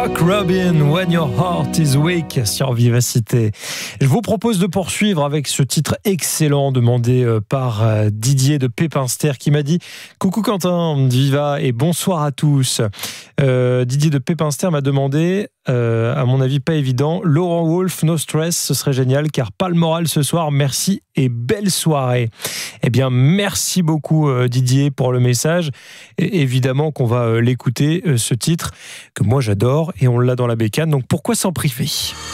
Rock Robin, When Your Heart is Weak sur Vivacité. Je vous propose de poursuivre avec ce titre excellent demandé par Didier de Pépinster qui m'a dit « Coucou Quentin, Viva et bonsoir à tous ». Didier de Pépinster m'a demandé, à mon avis pas évident, Laurent Wolf, No Stress, ce serait génial car pas le moral ce soir, merci et belle soirée. Eh bien merci beaucoup Didier pour le message. Et évidemment qu'on va l'écouter ce titre que moi j'adore et on l'a dans la bécane, donc pourquoi s'en priver ?